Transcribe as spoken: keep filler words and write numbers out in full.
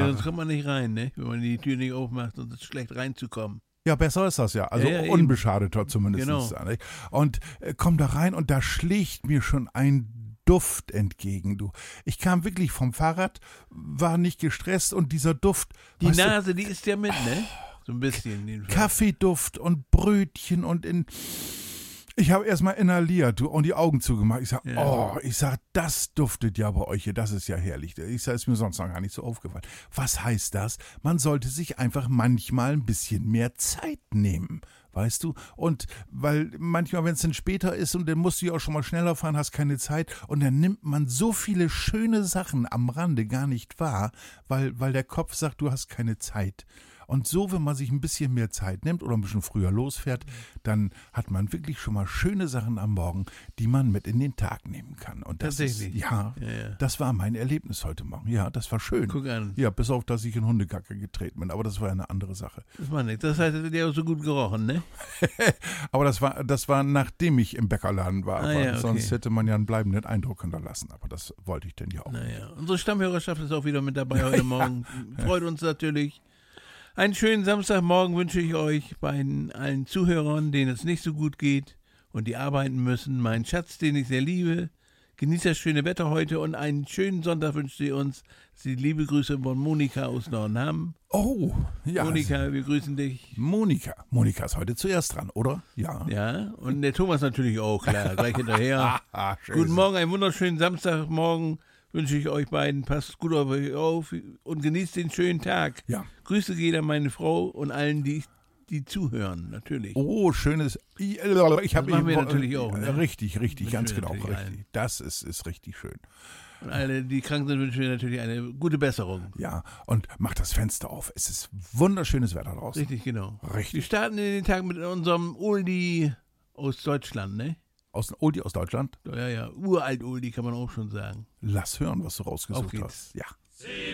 Ja, sonst kommt man nicht rein, ne? Wenn man die Tür nicht aufmacht und es ist schlecht reinzukommen. Ja, besser ist das ja. Also ja, ja, unbeschadeter zumindest. Genau. Nicht? Und äh, komm da rein und da schlägt mir schon ein Duft entgegen, du. Ich kam wirklich vom Fahrrad, war nicht gestresst und dieser Duft. Die weißt Nase, du, die ist ja mit, ne? So ein bisschen. Jedenfalls. Kaffeeduft und Brötchen und in. Ich habe erstmal inhaliert du, und die Augen zugemacht. Ich sag, Ja. oh, ich sag, das duftet ja bei euch hier, das ist ja herrlich. Ich sag, ist mir sonst noch gar nicht so aufgefallen. Was heißt das? Man sollte sich einfach manchmal ein bisschen mehr Zeit nehmen, weißt du? Und weil manchmal, wenn es dann später ist und dann musst du ja auch schon mal schneller fahren, hast keine Zeit und dann nimmt man so viele schöne Sachen am Rande gar nicht wahr, weil, weil der Kopf sagt, du hast keine Zeit. Und so, wenn man sich ein bisschen mehr Zeit nimmt oder ein bisschen früher losfährt, dann hat man wirklich schon mal schöne Sachen am Morgen, die man mit in den Tag nehmen kann. Und das Tatsächlich. Ist, ja, Ja, ja. das war mein Erlebnis heute Morgen. Ja, das war schön. Guck an. Ja, bis auf, dass ich in Hundekacke getreten bin, aber das war eine andere Sache. Das war nicht. Das heißt, der hat so gut gerochen, ne? Aber das war, das war nachdem ich im Bäckerladen war, Ah, weil ja, okay. sonst hätte man ja einen bleibenden Eindruck hinterlassen. Aber das wollte ich denn ja auch. Naja, unsere Stammhörerschaft ist auch wieder mit dabei heute Morgen. Freut uns natürlich. Einen schönen Samstagmorgen wünsche ich euch bei allen Zuhörern, denen es nicht so gut geht und die arbeiten müssen. Mein Schatz, den ich sehr liebe. Genießt das schöne Wetter heute und einen schönen Sonntag wünscht sie uns. Die liebe Grüße von Monika aus Nordenham. Oh, ja. Monika, wir grüßen dich. Monika. Monika ist heute zuerst dran, oder? Ja. Ja, und der Thomas natürlich auch, klar, gleich hinterher. Ah, schön. Guten Morgen, einen wunderschönen Samstagmorgen wünsche ich euch beiden. Passt gut auf euch auf und genießt den schönen Tag. Ja. Grüße geht an meine Frau und allen, die, die zuhören, natürlich. Oh, schönes. Ich habe Das machen wir natürlich auch, ne? Richtig, richtig, Wünschen ganz wir genau, natürlich richtig. allen. Das ist, ist richtig schön. Und alle, die krank sind, wünschen wir natürlich eine gute Besserung. Ja, und mach das Fenster auf. Es ist wunderschönes Wetter draußen. Richtig, genau. Richtig. Wir starten in den Tag mit unserem Oldie aus Deutschland, ne? Aus Oldie aus Deutschland. Ja, ja, uralt Oldie kann man auch schon sagen. Lass hören, was du Auf rausgesucht geht's. hast. Ja. Sie